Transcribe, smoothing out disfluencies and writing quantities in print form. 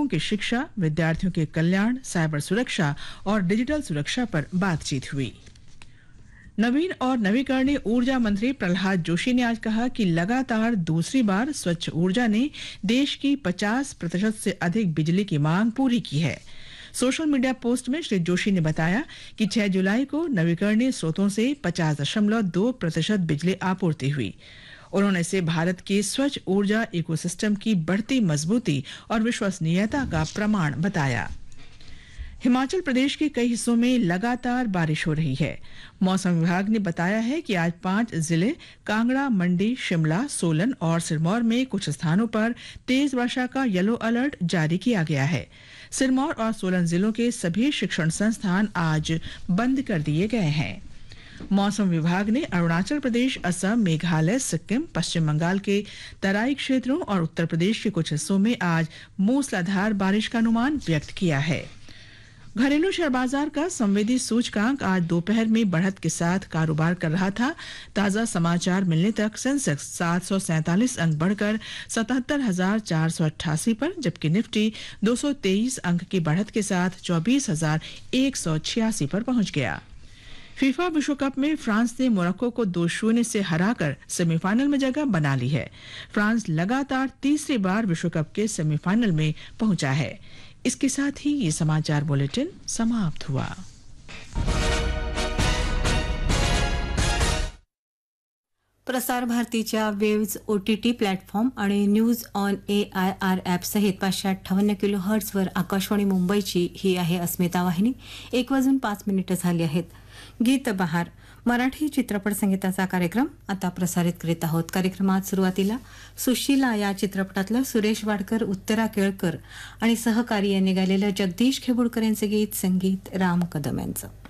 की शिक्षा, विद्यार्थियों के कल्याण, साइबर सुरक्षा और डिजिटल सुरक्षा पर बातचीत हुई। नवीन और नवीकरणीय ऊर्जा मंत्री प्रहलाद जोशी ने आज कहा कि लगातार दूसरी बार स्वच्छ ऊर्जा ने देश की 50% से अधिक बिजली की मांग पूरी की है। सोशल मीडिया पोस्ट में श्री जोशी ने बताया कि 6 जुलाई को नवीकरणीय स्रोतों से 50.2% बिजली आपूर्ति हुई। उन्होंने इसे भारत के स्वच्छ ऊर्जा इकोसिस्टम की बढ़ती मजबूती और विश्वसनीयता का प्रमाण बताया। हिमाचल प्रदेश के कई हिस्सों में लगातार बारिश हो रही है। मौसम विभाग ने बताया है कि आज 5 जिले कांगड़ा, मंडी, शिमला, सोलन और सिरमौर में कुछ स्थानों पर तेज वर्षा का येलो अलर्ट जारी किया गया है। सिरमौर और सोलन जिलों के सभी शिक्षण संस्थान आज बंद कर दिए गए हैं। मौसम विभाग ने अरुणाचल प्रदेश, असम, मेघालय, सिक्किम, पश्चिम बंगाल के तराई क्षेत्रों और उत्तर प्रदेश के कुछ हिस्सों में आज मूसलाधार बारिश का अनुमान व्यक्त किया है। घरेलू शेयर बाजार का संवेदी सूचकांक आज दोपहर में बढ़त के साथ कारोबार कर रहा था। ताजा समाचार मिलने तक सेंसेक्स 747 अंक बढ़कर 77,488 पर, जबकि निफ्टी 223 अंक की बढ़त के साथ 24,186 पर पहुंच गया। फीफा विश्व कप में फ्रांस ने मोरक्को को 2-0 से हराकर सेमीफाइनल में जगह बना ली है। फ्रांस लगातार तीसरी बार विश्व कप के सेमीफाइनल में पहुंचा है। इसके साथ ही ये समाचार बुलेटिन समाप्त हुआ। प्रसार भारतीच्या वेव्ज OTT प्लॅटफॉर्म आणि न्यूज ऑन AIR ॲप सहित 558 किलोहर्ट्झवर आकाशवाणी मुंबईची ही आहे अस्मिता वाहिनी। 1:05 झाली आहेत। गीत बहार मराठी चित्रपट संगीताचा कार्यक्रम आता प्रसारित करीत आहोत। कार्यक्रमात सुरुवातीला सुशीला या चित्रपटातलं सुरेश वाडकर, उत्तरा केळकर आणि सहकारी यांनी गायलेलं जगदीश खेबुडकर यांचे गीत, संगीत राम कदम यांचं।